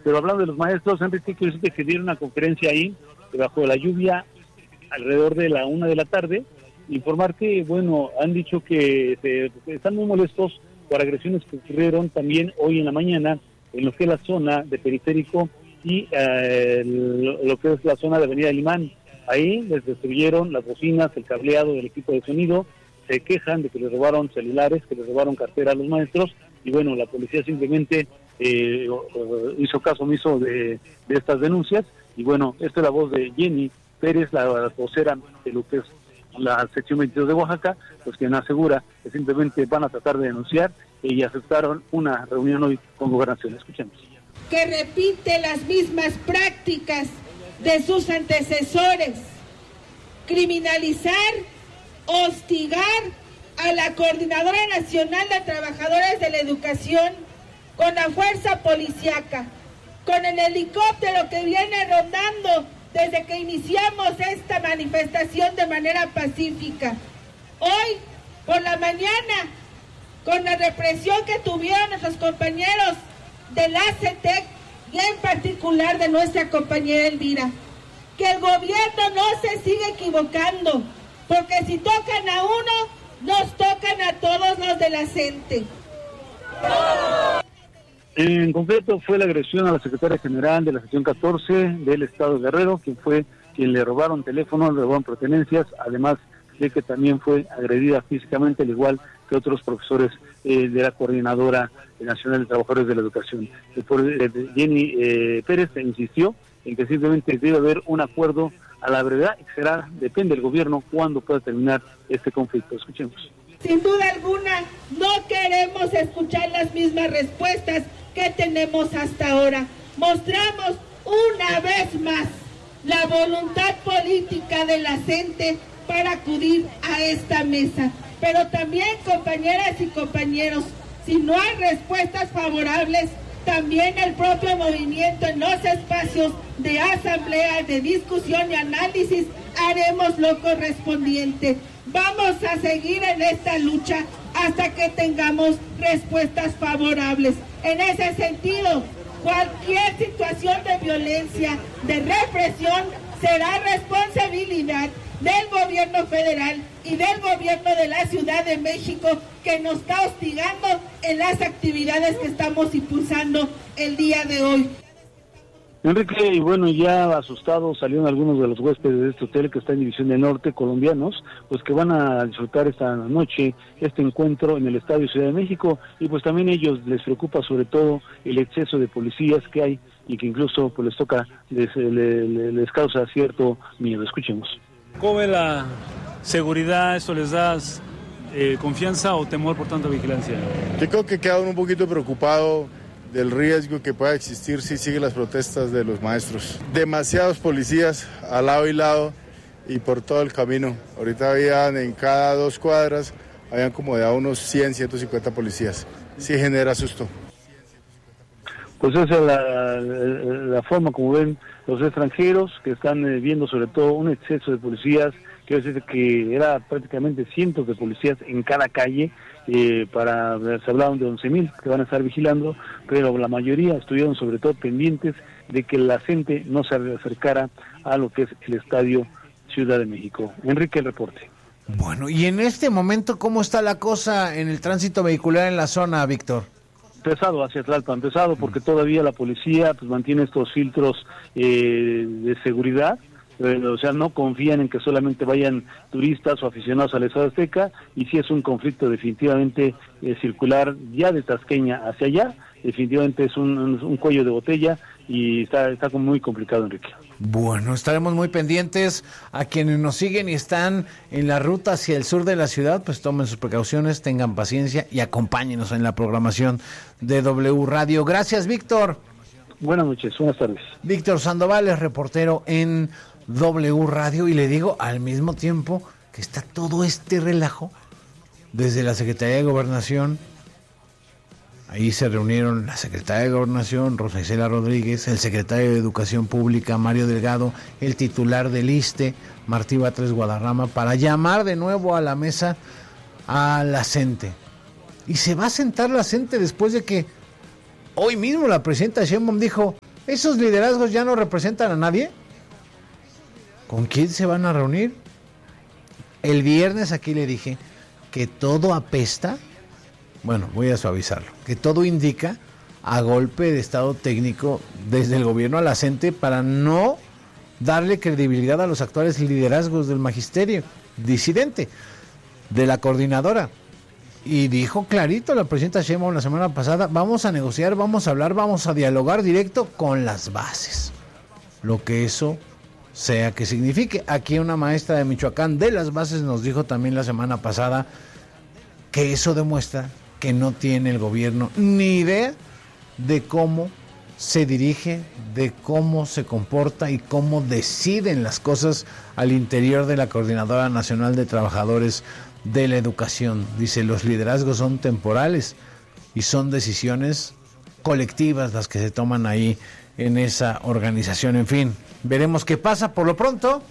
Pero hablando de los maestros, Enrique, quiero decirte que dieron una conferencia ahí, bajo la lluvia, alrededor de la 1 de la tarde, informar que, bueno, han dicho que están muy molestos por agresiones que ocurrieron también hoy en la mañana en lo que es la zona de Periférico y lo que es la zona de Avenida Limán. Ahí les destruyeron las bocinas, el cableado del equipo de sonido, se quejan de que les robaron celulares, que les robaron cartera a los maestros, y bueno, la policía simplemente hizo caso omiso de estas denuncias, y bueno, esta es la voz de Jenny Pérez, la vocera de lo que es la sección 22 de Oaxaca, pues quien asegura que simplemente van a tratar de denunciar y aceptaron una reunión hoy con Gobernación. Escuchemos. Que repite las mismas prácticas de sus antecesores, criminalizar, hostigar a la Coordinadora Nacional de Trabajadores de la Educación con la fuerza policíaca, con el helicóptero que viene rondando desde que iniciamos esta manifestación de manera pacífica. Hoy, por la mañana, con la represión que tuvieron nuestros compañeros de la CETEC y en particular de nuestra compañera Elvira, que el gobierno no se siga equivocando, porque si tocan a uno, nos tocan a todos los de la CENTE. En concreto fue la agresión a la secretaria general de la sección 14 del estado de Guerrero, quien le robaron teléfonos, le robaron pertenencias, además de que también fue agredida físicamente, al igual que otros profesores de la Coordinadora Nacional de Trabajadores de la Educación. Jenny Pérez insistió en que simplemente debe haber un acuerdo a la brevedad, y depende del gobierno cuándo pueda terminar este conflicto. Escuchemos. Sin duda alguna, no queremos escuchar las mismas respuestas que tenemos hasta ahora. Mostramos una vez más la voluntad política de la CENTE para acudir a esta mesa. Pero también, compañeras y compañeros, si no hay respuestas favorables, también el propio movimiento en los espacios de asamblea, de discusión y análisis, haremos lo correspondiente. Vamos a seguir en esta lucha hasta que tengamos respuestas favorables. En ese sentido, cualquier situación de violencia, de represión, será responsabilidad del gobierno federal y del gobierno de la Ciudad de México, que nos está hostigando en las actividades que estamos impulsando el día de hoy. Enrique, y bueno, ya asustados salieron algunos de los huéspedes de este hotel que está en División del Norte, colombianos, pues que van a disfrutar esta noche este encuentro en el Estadio Ciudad de México, y pues también ellos les preocupa sobre todo el exceso de policías que hay y que incluso pues les causa cierto miedo. Escuchemos. ¿Cómo ve la seguridad? ¿Eso les da confianza o temor por tanta vigilancia? Yo creo que queda uno un poquito preocupado del riesgo que pueda existir si siguen las protestas de los maestros. Demasiados policías al lado y lado y por todo el camino. Ahorita habían en cada 2 cuadras, habían como de a unos 100, 150 policías. Sí genera susto. Pues esa es la forma como ven los extranjeros, que están viendo sobre todo un exceso de policías. Quiero decir que era prácticamente cientos de policías en cada calle, se hablaban de 11,000 que van a estar vigilando, pero la mayoría estuvieron sobre todo pendientes de que la gente no se acercara a lo que es el Estadio Ciudad de México. Enrique, el reporte. Bueno, y en este momento, ¿cómo está la cosa en el tránsito vehicular en la zona, Víctor? Pesado hacia Tlalpan, pesado porque todavía la policía pues mantiene estos filtros de seguridad. O sea, no confían en que solamente vayan turistas o aficionados al Estado Azteca, y si es un conflicto definitivamente circular ya de Tasqueña hacia allá, definitivamente es un cuello de botella y está como muy complicado, Enrique. Bueno, estaremos muy pendientes. A quienes nos siguen y están en la ruta hacia el sur de la ciudad, pues tomen sus precauciones, tengan paciencia y acompáñenos en la programación de W Radio. Gracias, Víctor. Buenas noches, buenas tardes. Víctor Sandoval es reportero en W Radio, y le digo al mismo tiempo que está todo este relajo desde la Secretaría de Gobernación. Ahí se reunieron la secretaria de Gobernación, Rosa Isela Rodríguez, el secretario de Educación Pública, Mario Delgado, el titular del ISSSTE, Martí Batres Guadarrama, para llamar de nuevo a la mesa a la CENTE. Y se va a sentar la CENTE después de que hoy mismo la presidenta Sheinbaum dijo: ¿Esos liderazgos ya no representan a nadie? ¿Con quién se van a reunir? El viernes aquí le dije que todo apesta, bueno, voy a suavizarlo, que todo indica a golpe de estado técnico desde el gobierno a la CENTE para no darle credibilidad a los actuales liderazgos del magisterio disidente, de la coordinadora. Y dijo clarito la presidenta Sheinbaum la semana pasada, vamos a negociar, vamos a hablar, vamos a dialogar directo con las bases. Lo que eso sea que signifique. Aquí una maestra de Michoacán de las bases nos dijo también la semana pasada que eso demuestra que no tiene el gobierno ni idea de cómo se dirige, de cómo se comporta y cómo deciden las cosas al interior de la Coordinadora Nacional de Trabajadores de la Educación. Dice, los liderazgos son temporales y son decisiones colectivas las que se toman ahí en esa organización. En fin, veremos qué pasa. Por lo pronto,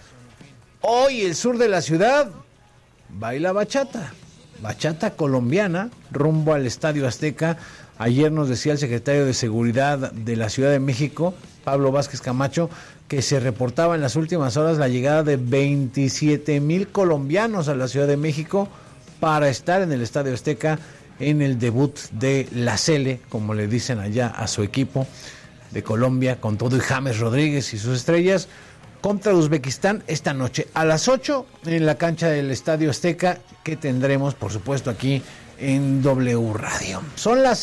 hoy el sur de la ciudad baila bachata colombiana rumbo al Estadio Azteca. Ayer nos decía el secretario de Seguridad de la Ciudad de México, Pablo Vázquez Camacho, que se reportaba en las últimas horas la llegada de 27,000 colombianos a la Ciudad de México para estar en el Estadio Azteca en el debut de la Sele, como le dicen allá a su equipo de Colombia, con todo y James Rodríguez y sus estrellas, contra Uzbekistán esta noche a las 8 en la cancha del Estadio Azteca, que tendremos, por supuesto, aquí en W Radio. Son las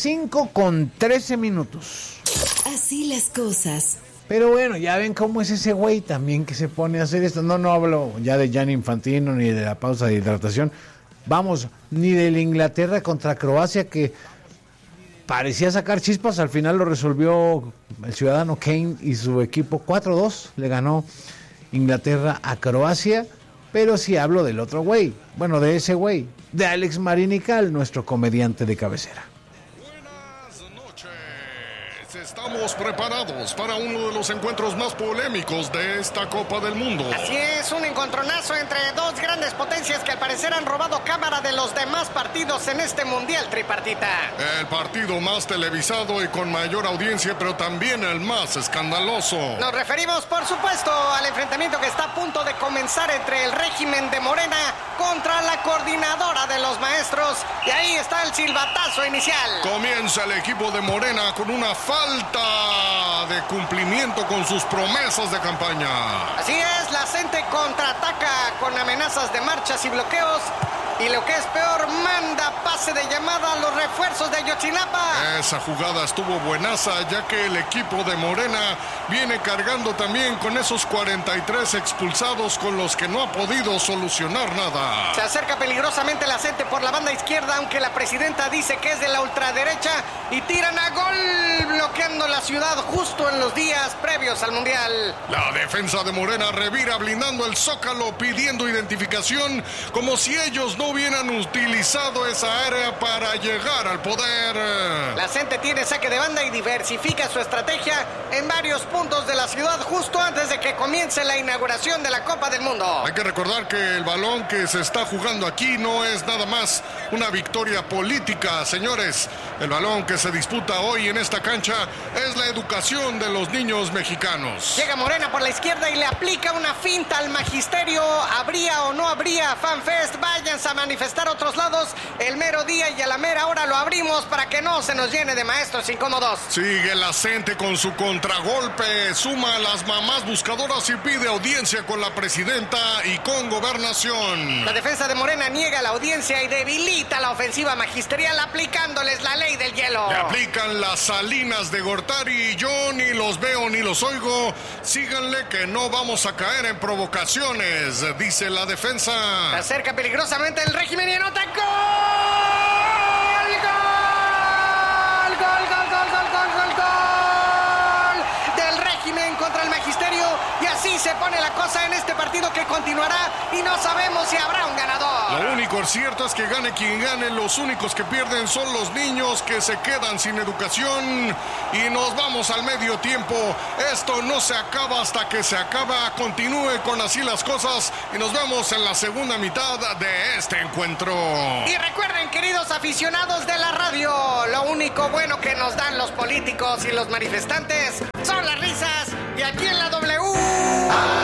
5:13. Así las cosas. Pero bueno, ya ven cómo es ese güey también que se pone a hacer esto. No hablo ya de Gianni Infantino ni de la pausa de hidratación. Vamos, ni de la Inglaterra contra Croacia, que parecía sacar chispas. Al final lo resolvió el ciudadano Kane y su equipo. 4-2 le ganó Inglaterra a Croacia. Pero sí hablo del otro güey, bueno, de ese güey, de Alex Marinical, nuestro comediante de cabecera. Estamos preparados para uno de los encuentros más polémicos de esta Copa del Mundo. Así es, un encontronazo entre dos grandes potencias que al parecer han robado cámara de los demás partidos en este Mundial Tripartita. El partido más televisado y con mayor audiencia, pero también el más escandaloso. Nos referimos, por supuesto, al enfrentamiento que está a punto de comenzar entre el régimen de Morena contra la coordinadora de los maestros. Y ahí está el silbatazo inicial. Comienza el equipo de Morena con una falta de cumplimiento con sus promesas de campaña. Así es, la CENTE contraataca con amenazas de marchas y bloqueos. Y lo que es peor, manda pase de llamada a los refuerzos de Ayotzinapa. Esa jugada estuvo buenaza, ya que el equipo de Morena viene cargando también con esos 43 expulsados con los que no ha podido solucionar nada. Se acerca peligrosamente la CENTE por la banda izquierda, aunque la presidenta dice que es de la ultraderecha, y tiran a gol, bloqueando la ciudad justo en los días previos al Mundial. La defensa de Morena revira blindando el Zócalo, pidiendo identificación, como si ellos no hubieran utilizado esa área para llegar al poder. La CENTE tiene saque de banda y diversifica su estrategia en varios puntos de la ciudad justo antes de que comience la inauguración de la Copa del Mundo. Hay que recordar que el balón que se está jugando aquí no es nada más una victoria política, señores. El balón que se disputa hoy en esta cancha es la educación de los niños mexicanos. Llega Morena por la izquierda y le aplica una finta al magisterio. ¿Habría o no habría FanFest? Váyanse a manifestar a otros lados el mero día y a la mera hora lo abrimos para que no se nos llene de maestros incómodos. Sigue la CENTE con su contragolpe, suma a las mamás buscadoras y pide audiencia con la presidenta y con Gobernación. La defensa de Morena niega la audiencia y debilita la ofensiva magisterial aplicándoles la ley del hielo. Le aplican las Salinas de Gortari y yo ni los veo ni los oigo. Síganle que no vamos a caer en provocaciones, dice la defensa. Se acerca peligrosamente el régimen y anota ¡gol! Del régimen contra el magisterio, y así se pone la cosa en este partido que continuará y no sabemos si habrá un ganador. Lo único cierto es que gane quien gane, los únicos que pierden son los niños que se quedan sin educación y nos vamos al medio tiempo. Esto no se acaba hasta que se acaba. Continúe con así las cosas y nos vemos en la segunda mitad de este encuentro. Y recuerden, queridos aficionados de la radio, lo único bueno que nos dan los políticos y los manifestantes son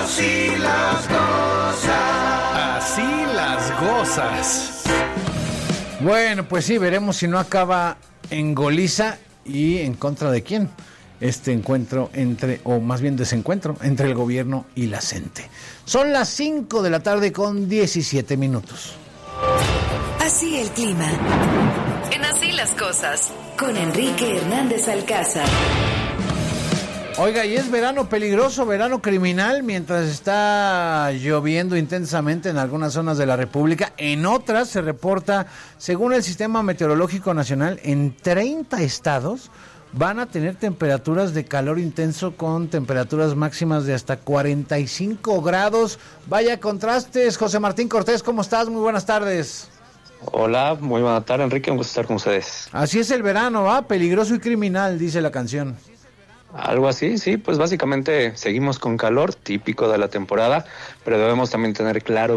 Así las cosas. Así las gozas. Bueno, pues sí, veremos si no acaba en goliza y en contra de quién este encuentro o más bien desencuentro entre el gobierno y la CENTE. Son las 5 de la tarde con 17 minutos. Así el clima. En Así las cosas, con Enrique Hernández Alcázar. Oiga, y es verano peligroso, verano criminal, mientras está lloviendo intensamente en algunas zonas de la República. En otras se reporta, según el Sistema Meteorológico Nacional, en 30 estados van a tener temperaturas de calor intenso con temperaturas máximas de hasta 45 grados. Vaya contrastes. José Martín Cortés, ¿cómo estás? Muy buenas tardes. Hola, muy buena tarde, Enrique, un gusto estar con ustedes. Así es el verano, ¿va? Peligroso y criminal, dice la canción. Algo así, sí, pues básicamente seguimos con calor, típico de la temporada, pero debemos también tener claro